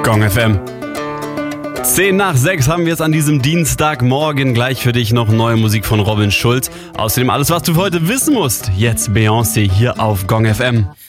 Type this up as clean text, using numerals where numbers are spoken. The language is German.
Gong FM. 5:10 haben wir es an diesem Dienstagmorgen. Gleich für dich noch neue Musik von Robin Schulz. Außerdem alles, was du für heute wissen musst. Jetzt Beyoncé hier auf Gong FM.